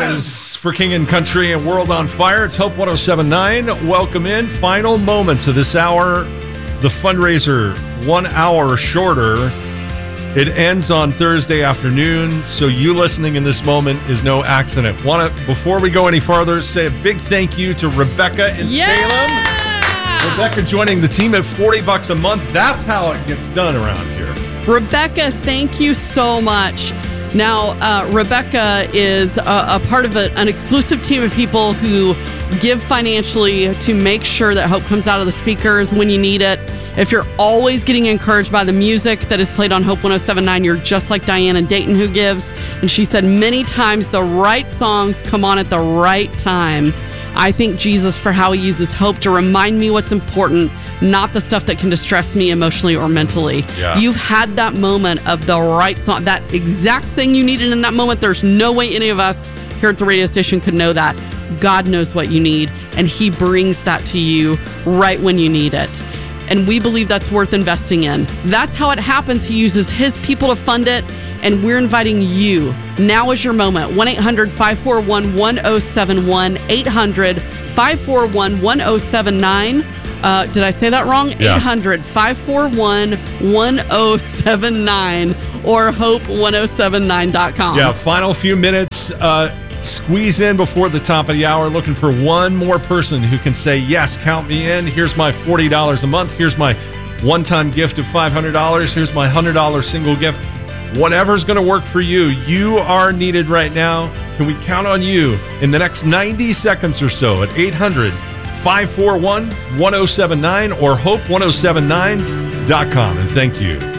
is for King and Country and World on Fire. It's Hope 107.9. Welcome in. Final moments of this hour. The fundraiser, 1 hour shorter. It ends on Thursday afternoon, so you listening in this moment is no accident. Before we go any farther, say a big thank you to Rebecca in Salem. Rebecca joining the team at $40 a month. That's how it gets done around here. Rebecca, thank you so much. Now, Rebecca is a part of an exclusive team of people who give financially to make sure that hope comes out of the speakers when you need it. If you're always getting encouraged by the music that is played on Hope 107.9, you're just like Diana Dayton who gives. And she said many times the right songs come on at the right time. I thank Jesus for how he uses hope to remind me what's important, not the stuff that can distress me emotionally or mentally. Yeah. You've had that moment of the right song, that exact thing you needed in that moment. There's no way any of us here at the radio station could know that. God knows what you need, and he brings that to you right when you need it. And we believe that's worth investing in. That's how it happens. He uses his people to fund it, and we're inviting you. Now is your moment. 1-800-541-1071, 800-541-1079. Did I say that wrong? Yeah. 800-541-1079 or hope1079.com. Yeah, final few minutes. Squeeze in before the top of the hour, looking for one more person who can say, yes, count me in. Here's my $40 a month. Here's my one-time gift of $500. Here's my $100 single gift. Whatever's going to work for you. You are needed right now. Can we count on you in the next 90 seconds or so at 800-541-1079 or hope1079.com. And thank you.